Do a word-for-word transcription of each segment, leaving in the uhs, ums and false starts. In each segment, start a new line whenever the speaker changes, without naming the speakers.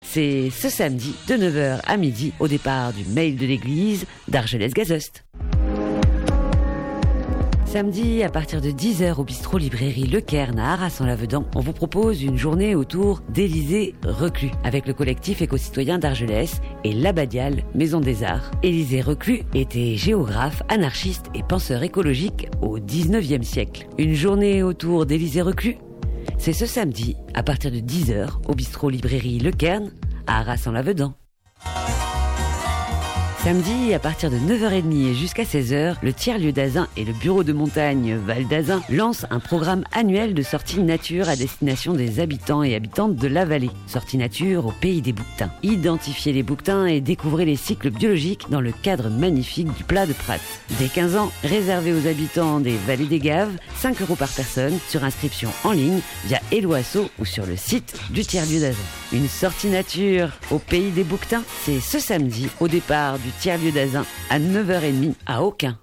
c'est ce samedi de neuf heures à midi au départ du mail de l'église d'Argelès-Gazost. Samedi, à partir de dix heures au bistrot librairie Le Cairn à Arras-en-Lavedan, on vous propose une journée autour d'Élysée Reclus, avec le collectif éco-citoyen d'Argelès et l'Abbadiale Maison des Arts. Élysée Reclus était géographe, anarchiste et penseur écologique au dix-neuvième siècle. Une journée autour d'Élysée Reclus, c'est ce samedi, à partir de dix heures au bistrot librairie Le Cairn à Arras-en-Lavedan. Samedi, à partir de neuf heures trente et jusqu'à seize heures, le tiers-lieu d'Azun et le bureau de montagne Val d'Azun lancent un programme annuel de sorties nature à destination des habitants et habitantes de la vallée. Sorties nature au pays des bouquetins. Identifiez les bouquetins et découvrez les cycles biologiques dans le cadre magnifique du Plat de Prat. Dès quinze ans, réservé aux habitants des vallées des Gaves, cinq euros par personne, sur inscription en ligne via Eloasso ou sur le site du tiers-lieu d'Azun. Une sortie nature au pays des bouquetins, c'est ce samedi au départ du tiers-lieu d'Azun à neuf heures trente à Aucun.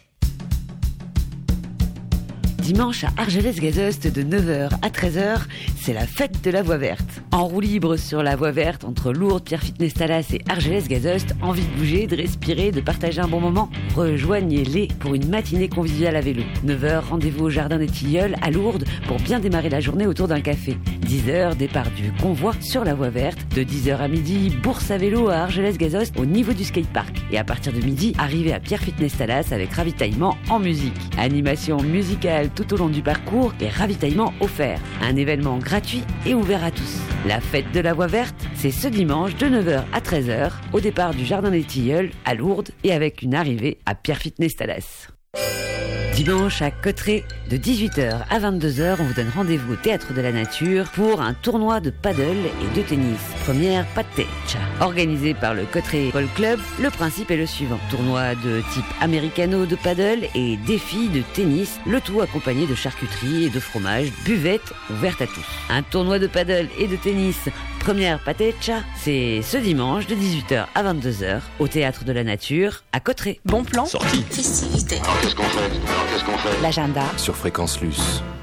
Dimanche à Argelès-Gazost de neuf heures à treize heures, c'est la fête de la voie verte. En roue libre sur la voie verte entre Lourdes, Pierrefitte-Nestalas et Argelès-Gazost, envie de bouger, de respirer, de partager un bon moment? Rejoignez-les pour une matinée conviviale à vélo. neuf heures, rendez-vous au jardin des Tilleuls à Lourdes pour bien démarrer la journée autour d'un café. dix heures, départ du convoi sur la voie verte. De dix heures à midi, bourse à vélo à Argelès-Gazost au niveau du skatepark. Et à partir de midi, arrivée à Pierrefitte-Nestalas avec ravitaillement en musique. Animation musicale tout au long du parcours et ravitaillement offert. Un événement gratuit et ouvert à tous. La fête de la voie verte, c'est ce dimanche de neuf heures à treize heures au départ du jardin des Tilleuls à Lourdes et avec une arrivée à Pierrefitte-Nestalas. Dimanche à Cotterêts, de dix-huit heures à vingt-deux heures, on vous donne rendez-vous au Théâtre de la Nature pour un tournoi de paddle et de tennis. Première Patecha. Organisé par le Cotterêts Ball Club, le principe est le suivant. Tournoi de type americano de paddle et défi de tennis, le tout accompagné de charcuterie et de fromage, buvette ouverte à tous. Un tournoi de paddle et de tennis, première Patecha, c'est ce dimanche de dix-huit heures à vingt-deux heures au Théâtre de la Nature à Cotterêts. Bon plan.
Sortie.
Festivité.
Alors qu'est-ce qu'on fait Alors qu'est-ce qu'on fait
L'agenda
sur Fréquence Luce.